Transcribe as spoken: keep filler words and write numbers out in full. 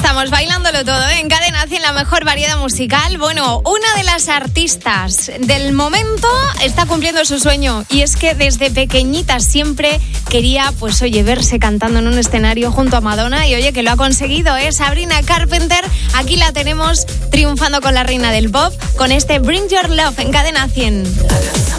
estamos, bailándolo todo, ¿eh? En Cadena cien, la mejor variedad musical. Bueno, una de las artistas del momento está cumpliendo su sueño. Y es que desde pequeñita siempre quería, pues oye, verse cantando en un escenario junto a Madonna. Y oye, que lo ha conseguido, ¿eh? Sabrina Carpenter, aquí la tenemos triunfando con la reina del pop, con este Bring Your Love en Cadena cien.